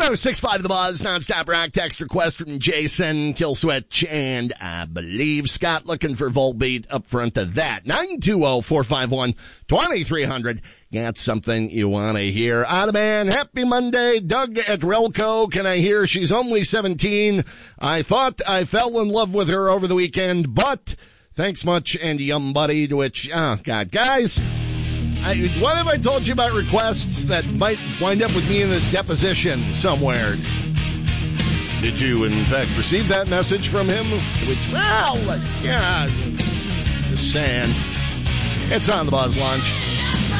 1065 The Buzz, nonstop rock text request from Jason, Kill Switch, and I believe Scott looking for Volbeat up front of that. 920-451-2300. Got something you want to hear. Ottoman, happy Monday. Doug at Relco. Can I hear she's only 17? I thought I fell in love with her over the weekend, but thanks much and yum buddy, to which, oh God, guys. What have I told you about requests that might wind up with me in a deposition somewhere? Did you, in fact, receive that message from him? Which, well, yeah, just saying. It's on the Buzz Lunch.